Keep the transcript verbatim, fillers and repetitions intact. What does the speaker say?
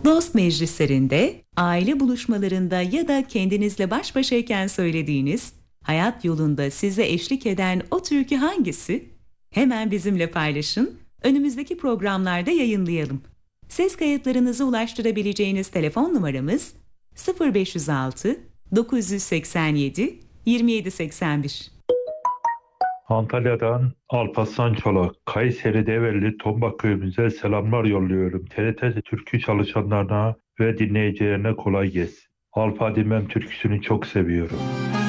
Dost meclislerinde, aile buluşmalarında ya da kendinizle baş başayken söylediğiniz, hayat yolunda size eşlik eden o türkü hangisi? Hemen bizimle paylaşın, önümüzdeki programlarda yayınlayalım. Ses kayıtlarınızı ulaştırabileceğiniz telefon numaramız sıfır beş yüz altı dokuz yüz seksen yedi yirmi yedi seksen bir. Antalya'dan Alparslan Çolak, Kayseri Develi Tombak köyümüze selamlar yolluyorum. T R T türkü çalışanlarına ve dinleyicilerine kolay gelsin. Alfa Dimem türküsünü çok seviyorum.